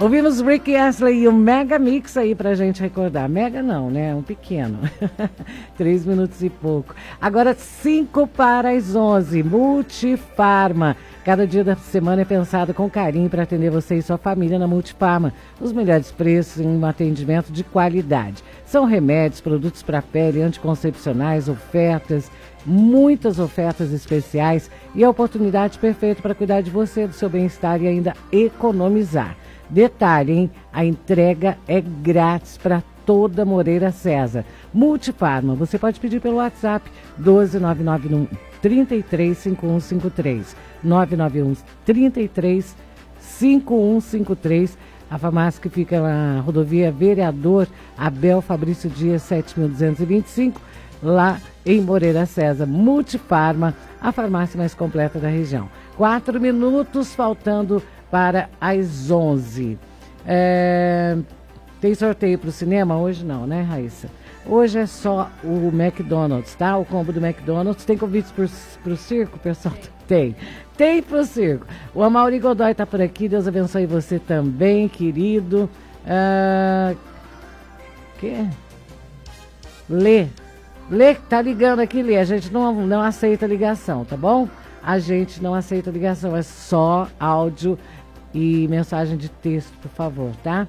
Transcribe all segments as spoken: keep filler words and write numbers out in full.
Ouvimos Rick Astley e o Mega Mix aí pra gente recordar. Mega não, né? Um pequeno. Três minutos e pouco. Agora cinco para as onze. Multifarma. Cada dia da semana é pensado com carinho para atender você e sua família na Multifarma. Os melhores preços em um atendimento de qualidade. São remédios, produtos para pele, anticoncepcionais, ofertas, muitas ofertas especiais e a oportunidade perfeita para cuidar de você, do seu bem-estar e ainda economizar. Detalhe, hein? A entrega é grátis para toda Moreira César. Multifarma, você pode pedir pelo WhatsApp doze nove nove um, três três cinco um cinco três, nove nove um, três três cinco um cinco três. A farmácia que fica na rodovia Vereador Abel Fabrício Dias sete mil duzentos e vinte e cinco, lá em Moreira César. Multifarma, a farmácia mais completa da região. Quatro minutos faltando para as onze. É, tem sorteio para o cinema? Hoje não, né, Raíssa? Hoje é só o McDonald's, tá? O combo do McDonald's. Tem convites para o circo, pessoal? Tem. Tem para o circo. O Amaury Godoy está por aqui. Deus abençoe você também, querido. Uh, que? Lê. Lê, tá ligando aqui, Lê. A gente não, não aceita ligação, tá bom? A gente não aceita ligação. É só áudio e mensagem de texto, por favor, tá?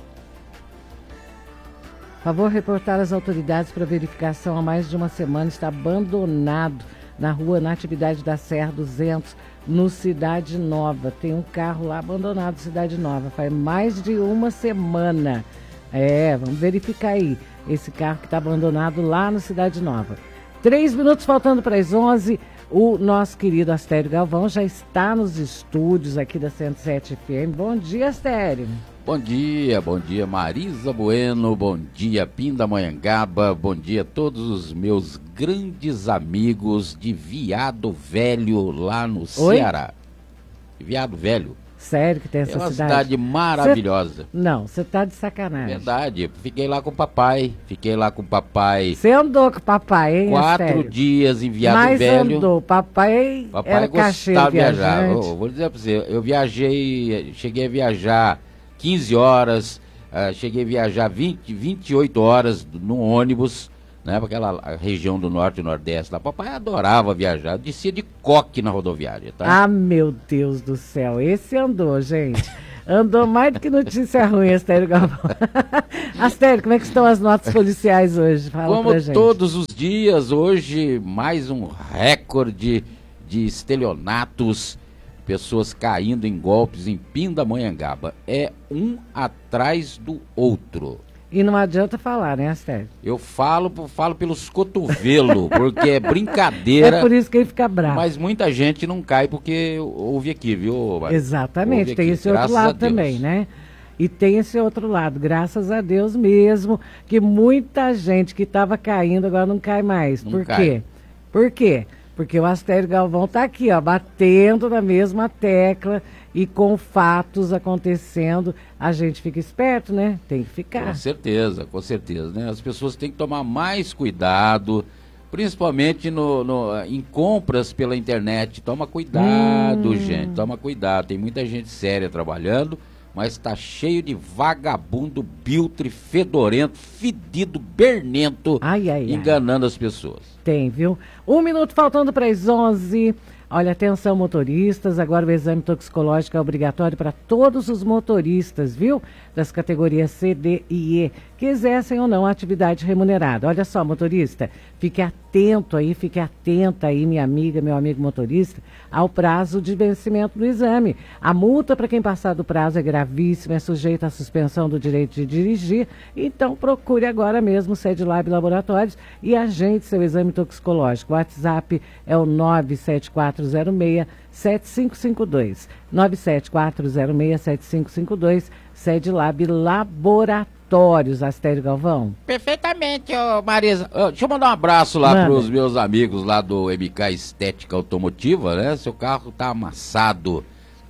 Favor reportar às autoridades para verificação há mais de uma semana. Está abandonado na rua Natividade da Serra duzentos, no Cidade Nova. Tem um carro lá abandonado, Cidade Nova, faz mais de uma semana. É, vamos verificar aí esse carro que está abandonado lá no Cidade Nova. Três minutos faltando para as onze. O nosso querido Astério Galvão já está nos estúdios aqui da cento e sete F M. Bom dia, Astério. Bom dia, bom dia Marisa Bueno, bom dia Pindamonhangaba, bom dia a todos os meus grandes amigos de Viado Velho lá no Oi? Ceará. Viado Velho. Sério que tem essa cidade? É uma cidade? cidade maravilhosa. Cê... Não, você tá de sacanagem. Verdade, fiquei lá com o papai, fiquei lá com o papai. Você andou com o papai, hein? Quatro Astério? dias em Viado Mas Velho. andou, papai, papai era caixeiro viajar. viajante. Oh, vou dizer pra você, eu viajei, cheguei a viajar quinze horas, uh, cheguei a viajar vinte, vinte e oito horas no ônibus, né, para aquela região do norte e nordeste lá. Papai adorava viajar, descia de coque na rodoviária, tá? Ah, meu Deus do céu, esse andou, gente. Andou mais do que notícia ruim, Astério Galvão. Astério, como é que estão as notas policiais hoje? Fala Como pra gente. Todos os dias, hoje mais um recorde de estelionatos, pessoas caindo em golpes em Pindamonhangaba. É um atrás do outro. E não adianta falar, né, Astério? Eu falo, falo pelos cotovelos, porque é brincadeira. É por isso que ele fica bravo. Mas muita gente não cai porque ouve aqui, viu, Maria? Exatamente, tem aqui, esse outro lado também, né? E tem esse outro lado, graças a Deus mesmo, que muita gente que estava caindo agora não cai mais. Não Por cai. quê? Por quê? Porque o Astério Galvão está aqui, ó, batendo na mesma tecla e com fatos acontecendo, a gente fica esperto, né? Tem que ficar. Com certeza, com certeza, né? As pessoas têm que tomar mais cuidado, principalmente no, no, em compras pela internet. Toma cuidado, hum. gente, toma cuidado. Tem muita gente séria trabalhando, mas está cheio de vagabundo, biltre, fedorento, fedido, bernento, ai, ai, enganando ai. as pessoas. Tem, viu? Um minuto faltando para as onze. Olha, atenção motoristas, agora o exame toxicológico é obrigatório para todos os motoristas, viu? Das categorias C, D e E, que exercem ou não a atividade remunerada. Olha só, motorista, fique atento aí, fique atenta aí, minha amiga, meu amigo motorista, ao prazo de vencimento do exame. A multa para quem passar do prazo é gravíssima, é sujeita à suspensão do direito de dirigir, então procure agora mesmo o SediLab Laboratórios e agende seu exame toxicológico. O WhatsApp é o nove sete quatro zero seis sete cinco cinco dois, nove sete quatro zero seis sete cinco cinco dois, SediLab Laboratórios, Astério Galvão. Perfeitamente, ô Marisa. Ô, deixa eu mandar um abraço lá Manda. para os meus amigos lá do M K Estética Automotiva, né? Seu carro tá amassado,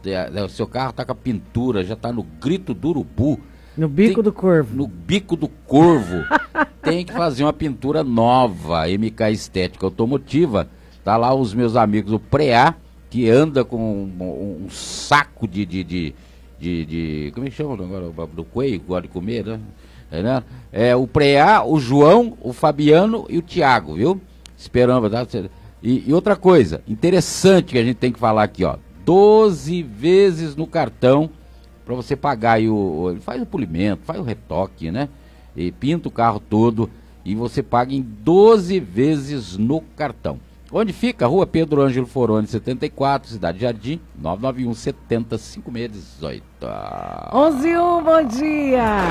o seu carro tá com a pintura, já tá no grito do urubu. No bico Tem, do corvo. No bico do corvo. Tem que fazer uma pintura nova, M K Estética Automotiva. Tá lá os meus amigos, o Preá, que anda com um, um saco de, de, de, de, de como é que chama agora, do coelho, que gosta de comer, né? É, né? É o Preá, o João, o Fabiano e o Tiago, viu? Esperando, tá? E, e outra coisa interessante que a gente tem que falar aqui, ó, doze vezes no cartão para você pagar aí o, ele faz o polimento, faz o retoque, né? E pinta o carro todo e você paga em doze vezes no cartão. Onde fica? Rua Pedro Ângelo Foroni, setenta e quatro, Cidade Jardim, nove nove um, setenta, cinquenta e seis, dezoito. onze e um, bom dia!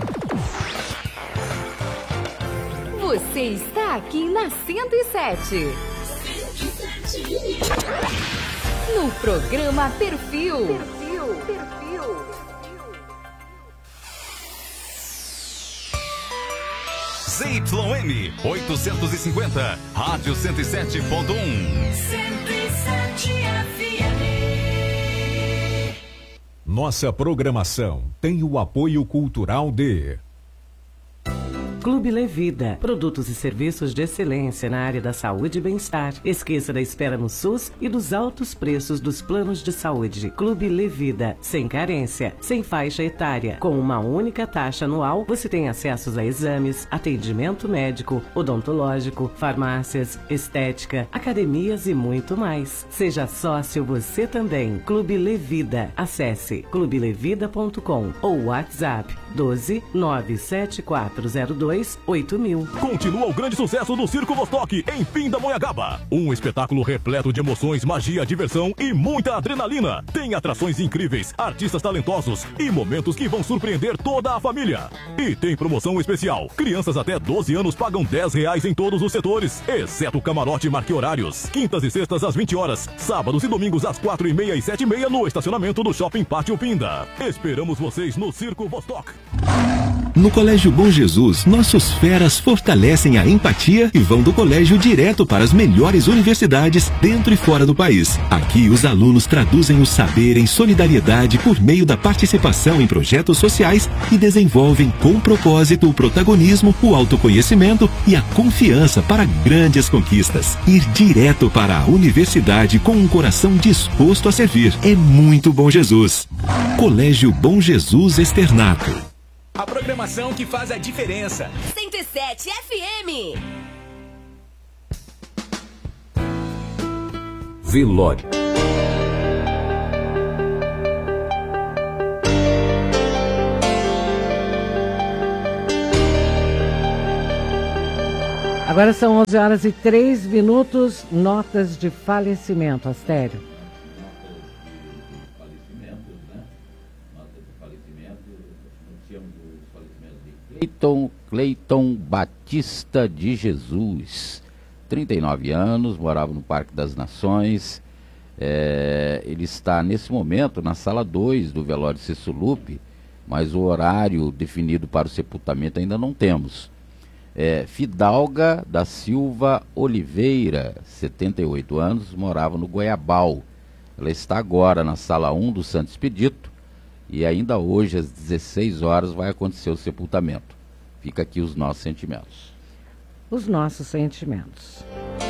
Você está aqui na cento e sete. No programa Perfil. Perfil. Perfil. Z Y M oitocentos e cinquenta, Rádio cento e sete ponto um. cento e sete F M. Nossa programação tem o apoio cultural de Clube Levida, produtos e serviços de excelência na área da saúde e bem-estar. Esqueça da espera no SUS e dos altos preços dos planos de saúde. Clube Levida, sem carência, sem faixa etária. Com uma única taxa anual, você tem acessos a exames, atendimento médico, odontológico, farmácias, estética, academias e muito mais. Seja sócio você também. Clube Levida. Acesse clube levida ponto com ou WhatsApp doze nove sete quatro zero dois oito mil. Continua o grande sucesso do Circo Vostok em Pindamonhangaba. Um espetáculo repleto de emoções, magia, diversão e muita adrenalina. Tem atrações incríveis, artistas talentosos e momentos que vão surpreender toda a família. E tem promoção especial. Crianças até doze anos pagam dez reais em todos os setores, exceto o camarote e marque horários. Quintas e sextas às vinte horas, sábados e domingos às quatro e meia e sete e meia no estacionamento do Shopping Pátio Pinda. Esperamos vocês no Circo Vostok. No Colégio Bom Jesus, nossos feras fortalecem a empatia e vão do colégio direto para as melhores universidades dentro e fora do país. Aqui, os alunos traduzem o saber em solidariedade por meio da participação em projetos sociais e desenvolvem com propósito o protagonismo, o autoconhecimento e a confiança para grandes conquistas. Ir direto para a universidade com um coração disposto a servir. É muito Bom Jesus. Colégio Bom Jesus Externato. A programação que faz a diferença. cento e sete F M. Velório. Agora são onze horas e três minutos, notas de falecimento, Astério. Cleiton, Cleiton Batista de Jesus, trinta e nove anos, morava no Parque das Nações. É, ele está nesse momento na sala dois do velório Cessulupe, mas o horário definido para o sepultamento ainda não temos. É, Fidalga da Silva Oliveira, setenta e oito anos, morava no Goiabal. Ela está agora na sala um do Santo Expedito. E ainda hoje, às dezesseis horas, vai acontecer o sepultamento. Fica aqui os nossos sentimentos. Os nossos sentimentos.